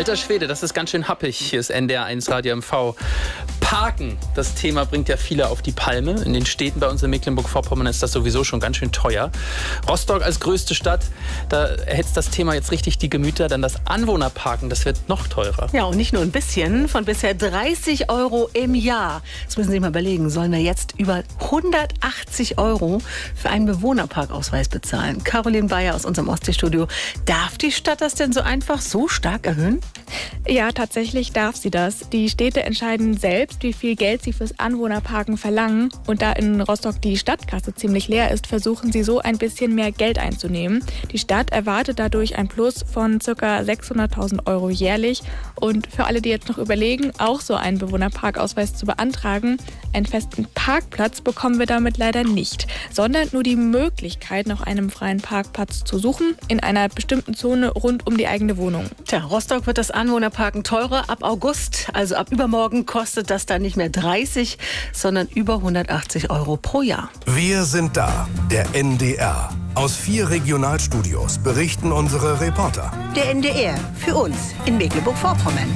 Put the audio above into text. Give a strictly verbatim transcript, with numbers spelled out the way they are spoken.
Alter Schwede, das ist ganz schön happig. Hier ist N D R eins Radio M V. Parken, das Thema bringt ja viele auf die Palme. In den Städten bei uns in Mecklenburg-Vorpommern ist das sowieso schon ganz schön teuer. Rostock als größte Stadt, da erhitzt das Thema jetzt richtig die Gemüter. Dann das Anwohnerparken, das wird noch teurer. Ja, und nicht nur ein bisschen. Von bisher dreißig Euro im Jahr. Das müssen Sie sich mal überlegen. Sollen wir jetzt über hundertachtzig Euro für einen Bewohnerparkausweis bezahlen? Caroline Bayer aus unserem Ostseestudio. Darf die Stadt das denn so einfach so stark erhöhen? Ja, tatsächlich darf sie das. Die Städte entscheiden selbst, wie viel Geld sie fürs Anwohnerparken verlangen. Und da in Rostock die Stadtkasse ziemlich leer ist, versuchen sie so ein bisschen mehr Geld einzunehmen. Die Stadt erwartet dadurch ein Plus von ca. sechshunderttausend Euro jährlich. Und für alle, die jetzt noch überlegen, auch so einen Bewohnerparkausweis zu beantragen, einen festen Parkplatz bekommen wir damit leider nicht, sondern nur die Möglichkeit, nach einem freien Parkplatz zu suchen, in einer bestimmten Zone rund um die eigene Wohnung. Tja, Rostock wird das Anwohnerparken teurer. Ab August, also ab übermorgen, kostet das dann nicht mehr dreißig, sondern über hundertachtzig Euro pro Jahr. Wir sind da, der N D R. Aus vier Regionalstudios berichten unsere Reporter. Der N D R, für uns in Mecklenburg-Vorpommern.